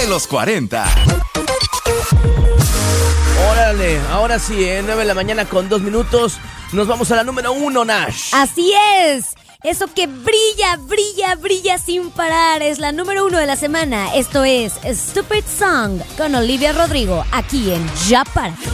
los 40. Órale, ahora sí, 9 de la mañana con 2 minutos. Nos vamos a la número 1, Nash. Así es. Eso que brilla, brilla, brilla sin parar. Es la número 1 de la semana. Esto es Stupid Song con Olivia Rodrigo, aquí en Ya Para.